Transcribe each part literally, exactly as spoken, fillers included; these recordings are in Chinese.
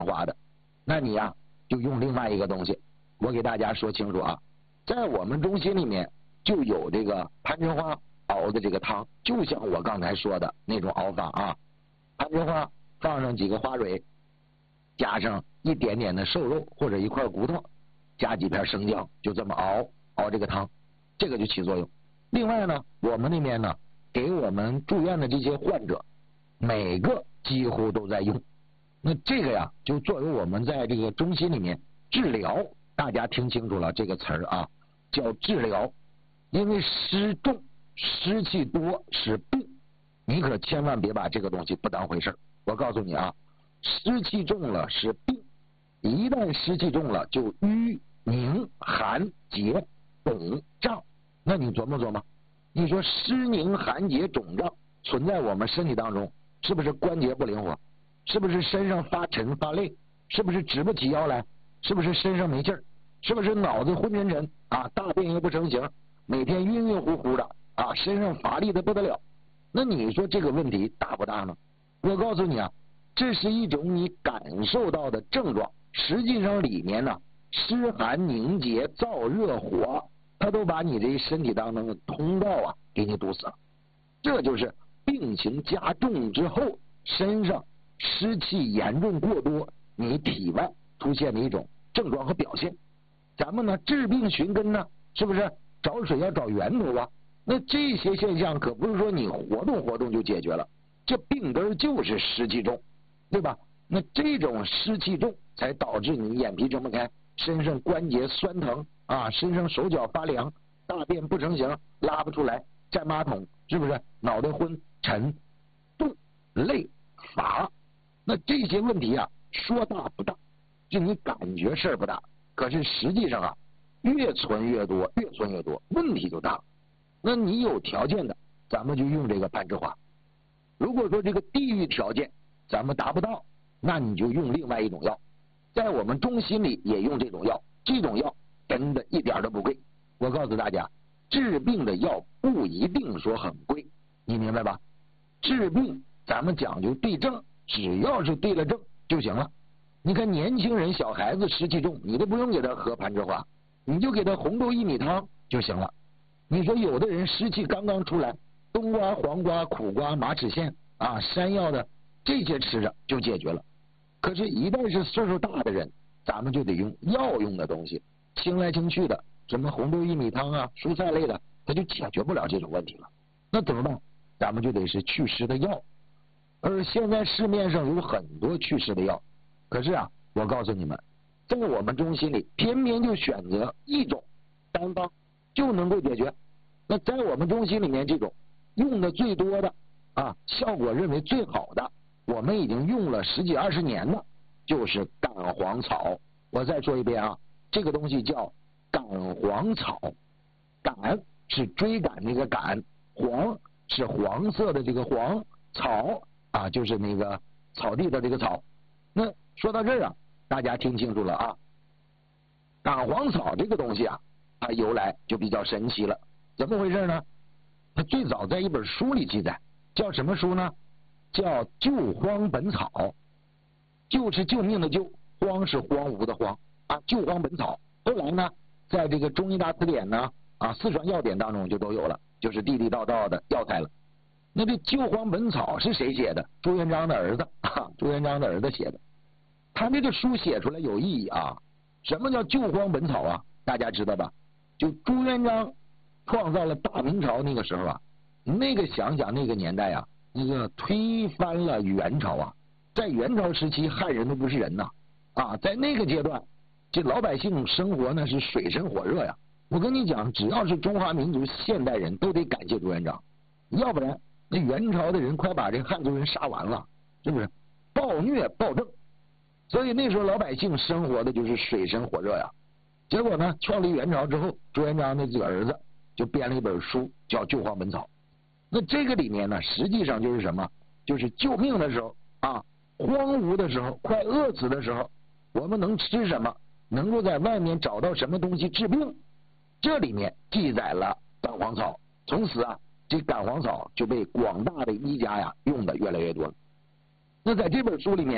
化的，那你呀、啊、就用另外一个东西。我给大家说清楚啊，在我们中心里面就有这个盘针花熬的这个汤，就像我刚才说的那种熬法啊。盘针花放上几个花蕊，加上一点点的瘦肉或者一块骨头，加几片生姜，就这么熬熬这个汤，这个就起作用。另外呢，我们那边呢给我们住院的这些患者，每个几乎都在用。那这个呀，就作为我们在这个中心里面治疗，大家听清楚了这个词儿啊，叫治疗。因为湿重、湿气多是病，你可千万别把这个东西不当回事。我告诉你啊，湿气重了是病，一旦湿气重了就瘀、凝、寒、结、肿、胀。那你琢磨琢磨，你说湿凝寒结肿胀存在我们身体当中，是不是关节不灵活？是不是身上发沉发累？是不是直不起腰来？是不是身上没劲儿？是不是脑子昏沉沉啊？大便又不成形，每天晕晕乎乎的啊，身上乏力的不得了？那你说这个问题大不大呢？我告诉你啊，这是一种你感受到的症状，实际上里面呢，湿寒凝结燥热火，它都把你这身体当中的通道啊给你堵死了。这就是病情加重之后，身上湿气严重过多，你体外出现的一种症状和表现。咱们呢治病寻根呢，是不是找水要找源头啊？那这些现象可不是说你活动活动就解决了，这病根就是湿气重，对吧？那这种湿气重才导致你眼皮睁不开，身上关节酸疼啊，身上手脚发凉，大便不成形，拉不出来，占马桶，是不是脑袋昏沉重累乏？那这些问题啊，说大不大，就你感觉事儿不大，可是实际上啊，越存越多，越存越多，问题就大。那你有条件的，咱们就用这个攀枝花。如果说这个地域条件咱们达不到，那你就用另外一种药。在我们中心里也用这种药，这种药真的一点都不贵。我告诉大家，治病的药不一定说很贵，你明白吧？治病咱们讲究对症，只要是对了症就行了。你看年轻人小孩子湿气重，你都不用给他喝盘枝花，你就给他红豆薏米汤就行了。你说有的人湿气刚刚出来，冬瓜、黄瓜、苦瓜、马齿苋啊、山药的这些吃着就解决了。可是，一旦是岁数大的人，咱们就得用药用的东西，清来清去的，什么红豆薏米汤啊、蔬菜类的，它就解决不了这种问题了。那怎么办？咱们就得是祛湿的药。而现在市面上有很多祛湿的药，可是啊，我告诉你们，在我们中心里，偏偏就选择一种单方就能够解决。那在我们中心里面，这种用的最多的啊，效果认为最好的，我们已经用了十几二十年了，就是赶黄草。我再说一遍啊，这个东西叫赶黄草。赶是追赶那个赶，黄是黄色的这个黄，草啊就是那个草地的这个草。那说到这儿啊，大家听清楚了啊，赶黄草这个东西啊，它由来就比较神奇了。怎么回事呢？它最早在一本书里记载，叫什么书呢？叫《救荒本草》。救是救命的救，荒是荒芜的荒啊，《救荒本草》。后来呢，在这个中医大词典呢啊，四川药典当中就都有了，就是地地道道的药材了。那这《救荒本草》是谁写的？朱元璋的儿子啊，朱元璋的儿子写的。他这个书写出来有意义啊。什么叫救荒本草啊？大家知道吧？就朱元璋创造了大明朝那个时候啊，那个想想那个年代啊，那个推翻了元朝啊，在元朝时期汉人都不是人呐啊，在那个阶段，这老百姓生活呢是水深火热呀。我跟你讲，只要是中华民族现代人都得感谢朱元璋，要不然那元朝的人快把这汉族人杀完了，是不是？暴虐暴政，所以那时候老百姓生活的就是水深火热呀。结果呢，创立元朝之后，朱元璋的这个儿子就编了一本书，叫《救荒本草》。那这个里面呢，实际上就是什么？就是救命的时候啊，荒芜的时候，快饿死的时候，我们能吃什么？能够在外面找到什么东西治病？这里面记载了赶黄草，从此啊，这赶黄草就被广大的医家呀用的越来越多了。那在这本书里面，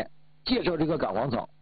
介绍这个感黄草